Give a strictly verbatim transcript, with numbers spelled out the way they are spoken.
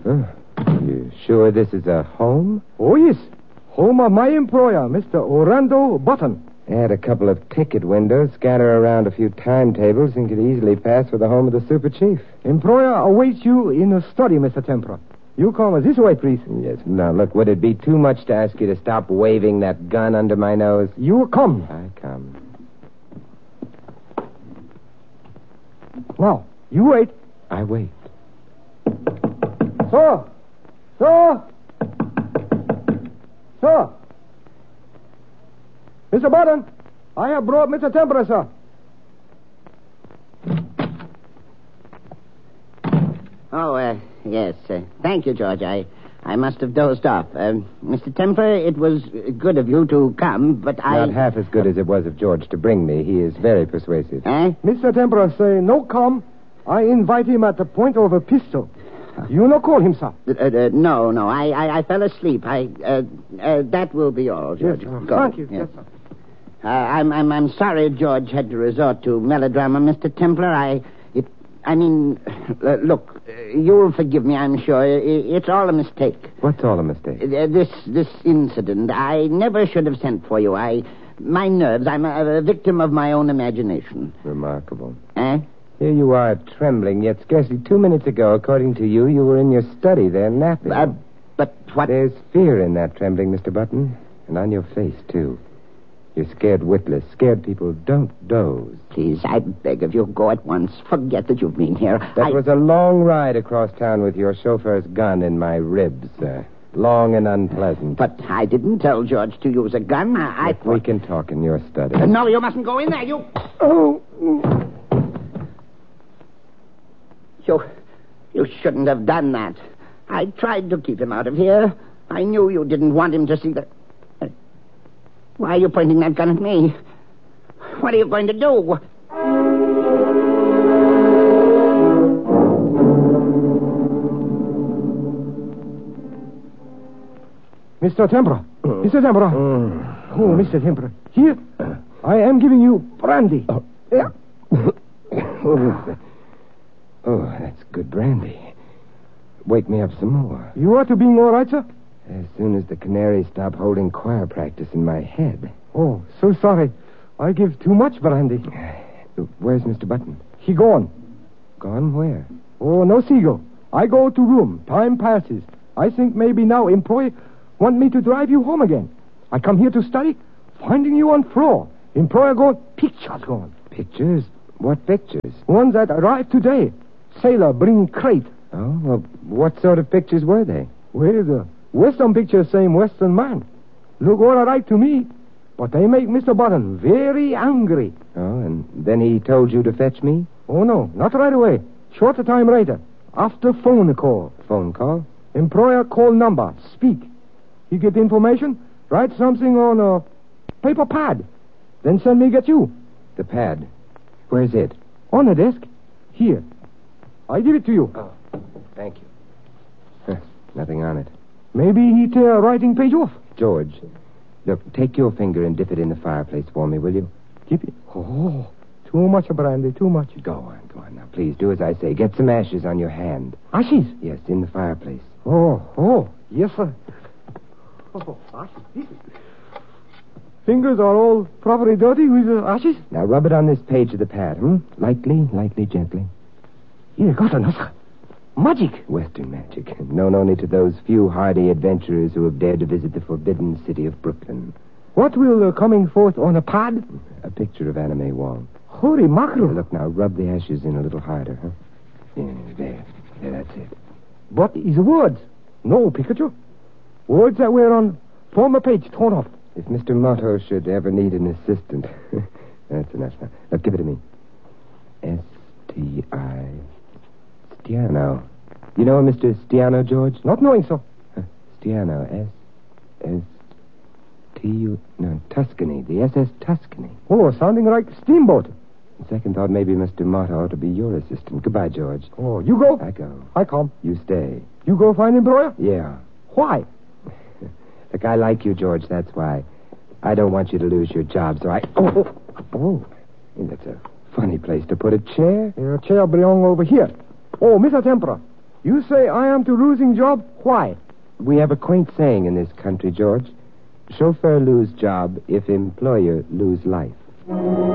Huh. You sure this is a home? Oh, yes. Home of my employer, Mister Orlando Button. Add a couple of ticket windows, scatter around a few timetables, and could easily pass for the home of the super chief. Employer awaits you in the study, Mister Templar. You come this way, please. Yes. Now, look, would it be too much to ask you to stop waving that gun under my nose? You come. I come. Now, you wait. I wait. Sir! Sir! Sir! Mister Button, I have brought Mister Templar, sir. Oh, uh, yes. Uh, thank you, George. I, I must have dozed off. Uh, Mister Templar, it was good of you to come, but I... Not half as good as it was of George to bring me. He is very persuasive. Eh? Mister Templar say no come. I invite him at the point of a pistol. You no call him, sir. Uh, uh, no, no. I, I, I fell asleep. I, uh, uh, that will be all, George. Yes, sir. Go. Thank you. Yes. Yes, sir. Uh, I'm, I'm, I'm sorry George had to resort to melodrama, Mister Templar. I, it, I mean, uh, look, uh, you'll forgive me, I'm sure. I, it's all a mistake. What's all a mistake? Uh, this, this incident. I never should have sent for you. I, my nerves. I'm a, a victim of my own imagination. Remarkable. Eh? Here you are, trembling, yet scarcely two minutes ago, according to you, you were in your study there napping. Uh, but what... There's fear in that trembling, Mister Button, and on your face, too. You're scared witless. Scared people don't doze. Please, I beg of you, go at once. Forget that you've been here. That I... was a long ride across town with your chauffeur's gun in my ribs, sir. Long and unpleasant. But I didn't tell George to use a gun. I, I thought... We can talk in your study. Uh, no, you mustn't go in there. You... Oh. You... You shouldn't have done that. I tried to keep him out of here. I knew you didn't want him to see the... Uh, why are you pointing that gun at me? What are you going to do? Mister Templar. Mister Templar. Mm. Oh, Mister Templar. Here, I am giving you brandy. Oh. Yeah. oh, oh, that's good brandy. Wake me up some more. You are to being all right, sir? As soon as the canaries stop holding choir practice in my head. Oh, so sorry. I give too much brandy. Where's Mister Button? He gone. Gone where? Oh, no seagull. I go to room. Time passes. I think maybe now employee want me to drive you home again. I come here to study. Finding you on floor. Employer gone. Pictures gone. Pictures? What pictures? Ones that arrived today. Sailor bring crate. Oh, well, what sort of pictures were they? Well, the Western picture same Western man. Look all right to me. But they make Mister Button very angry. Oh, and then he told you to fetch me? Oh, no, not right away. Shorter time later. After phone call. Phone call? Employer call number. Speak. He get information. Write something on a paper pad. Then send me get you. The pad. Where's it? On the desk. Here. I give it to you. Oh, thank you. Huh, nothing on it. Maybe he tear writing page off. George, look, take your finger and dip it in the fireplace for me, will you? Keep it. Oh, too much brandy, too much. Go on, go on. Now, please, do as I say. Get some ashes on your hand. Ashes? Yes, in the fireplace. Oh, oh, yes, sir. Oh, ashes. Fingers are all properly dirty with uh, ashes. Now, rub it on this page of the pad, hmm? Lightly, lightly, gently. Here, got another. Magic. Western magic. Known only to those few hardy adventurers who have dared to visit the forbidden city of Brooklyn. What will uh, coming forth on a pad? A picture of Anime Wong. Holy mackerel. Look now, rub the ashes in a little harder, huh? Yeah, there. There, that's it. What is words? No picture. Words that were on former page torn off. If Mister Motto should ever need an assistant. That's enough now. Now, give it to me. S T I Stiano. You know a Mister Stiano, George? Not knowing so. Huh? Stiano. S... S... T U... No, Tuscany. The S S Tuscany. Oh, sounding like steamboat. On second thought, maybe Mister Motto ought to be your assistant. Goodbye, George. Oh, you go? I go. I come. You stay. You go find employer? Yeah. Why? Look, I like you, George, that's why. I don't want you to lose your job, so I... Oh, oh, oh. That's a funny place to put a chair. Your chair belong over here. Oh, Mister Templar, You say I am to losing job? Why? We have a quaint saying in this country, George. Chauffeur lose job if employer lose life.